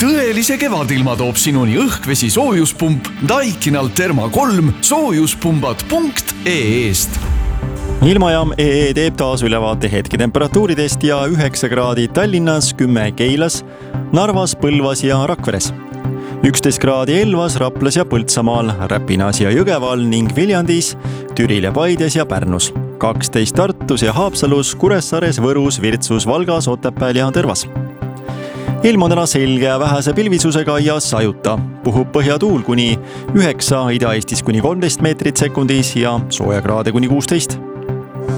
Tõelise kevadilma toob sinuni õhkvesi soojuspump Daikinal Therma 3 soojuspumbad.ee-st. Ilmajaam EE teeb taas ülevaate hetketemperatuuridest ja 9 kraadi Tallinnas, 10 Keilas, Narvas, Põlvas ja Rakveres. 11 kraadi Elvas, Raplas ja Põltsamaal, Räpinas ja Jõgeval ning Viljandis, Türil ja Paides ja Pärnus. 12 Tartus ja Haapsalus, Kuressaares, Võrus, Virtsus, Valgas, Otepääl ja Tõrvas. Ilm on täna selge ja vähese pilvisusega ja sajuta. Puhub põhjatuul kuni 9, Ida-Eestis kuni 13 meetrit sekundis ja soojakraade kuni 16.